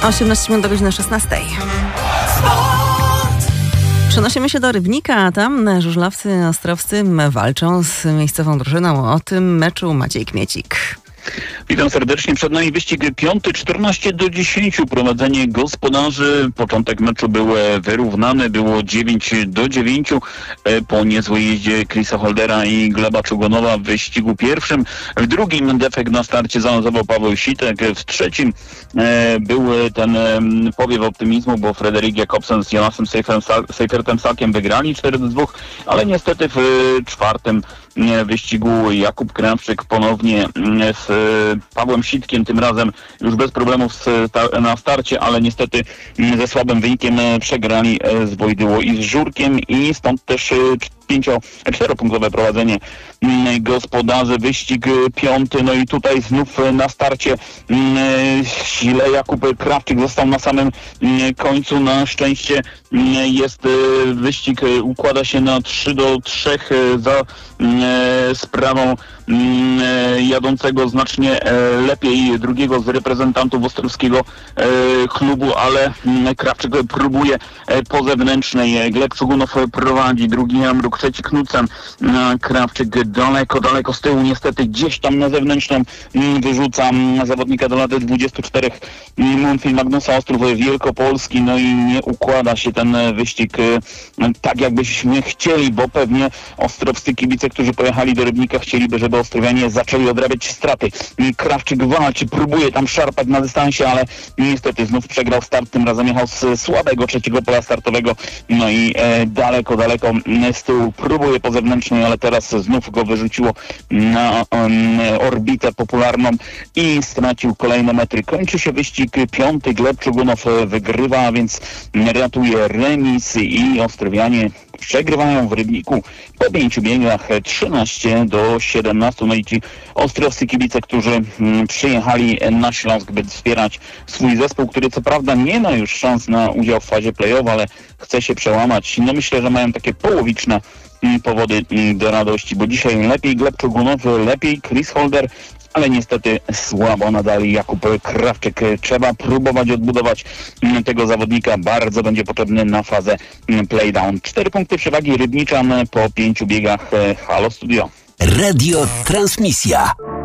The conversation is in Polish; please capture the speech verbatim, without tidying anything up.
osiemnaście minut do godziny szesnastej. Przenosimy się do Rybnika, a tam żużlowcy ostrowscy walczą z miejscową drużyną. O tym meczu Maciej Kmiecik. Witam serdecznie. Przed nami wyścig piąty, czternaście do dziesięciu. Prowadzenie gospodarzy. Początek meczu był wyrównany. Było dziewięć do dziewięciu. Po niezłej jeździe Chrisa Holdera i Gleba Czugonowa w wyścigu pierwszym. W drugim defekt na starcie zanotował Paweł Sitek. W trzecim e, był ten e, powiew optymizmu, bo Frederik Jakobsen z Jonasem Seifertem Sakiem wygrali cztery do dwóch, ale niestety w e, czwartym e, wyścigu Jakub Krawczyk ponownie e, z Pawłem Sitkiem, tym razem już bez problemów na starcie, ale niestety ze słabym wynikiem przegrali z Wojdyło i z Żurkiem i stąd też pięcio, czteropunktowe prowadzenie gospodarzy. Wyścig piąty, no i tutaj znów na starcie źle Jakub Krawczyk został na samym końcu. Na szczęście jest wyścig, układa się na trzy do trzech za sprawą jadącego znacznie lepiej drugiego z reprezentantów ostrowskiego klubu, ale Krawczyk próbuje po zewnętrznej. Gleb Czugunow prowadzi, drugi Jamruk, trzeci Knudsen. Krawczyk daleko, daleko z tyłu, niestety gdzieś tam na zewnętrzną wyrzuca zawodnika do lat dwudziestu czterech Munfil Magnusa Ostrów Wielkopolski. No i nie układa się ten wyścig tak, jakbyśmy chcieli, bo pewnie ostrowscy kibice, którzy pojechali do Rybnika, chcieliby, żeby ostrowianie zaczęli odrabiać straty. Krawczyk walczy, próbuje tam szarpać na dystansie, ale niestety znów przegrał start, tym razem jechał z słabego trzeciego pola startowego, no i e, daleko, daleko z tyłu próbuje po zewnętrznej, ale teraz znów go wyrzuciło na um, orbitę popularną i stracił kolejne metry. Kończy się wyścig piąty, Gleb Czugunow wygrywa, a więc ratuje remis i ostrowianie przegrywają w Rybniku po pięciu biegach trzynaście do siedemnastu. No i ci ostrowscy kibice, którzy mm, przyjechali na Śląsk, by wspierać swój zespół, który co prawda nie ma już szans na udział w fazie play-off, ale chce się przełamać. No myślę, że mają takie połowiczne mm, powody mm, do radości, bo dzisiaj lepiej Gleb Czugunow, lepiej Chris Holder, ale niestety słabo nadal Jakub Krawczyk. Trzeba próbować odbudować tego zawodnika. Bardzo będzie potrzebny na fazę playdown. Cztery punkty przewagi Rybniczan po pięciu biegach. Halo Studio. Radio Transmisja.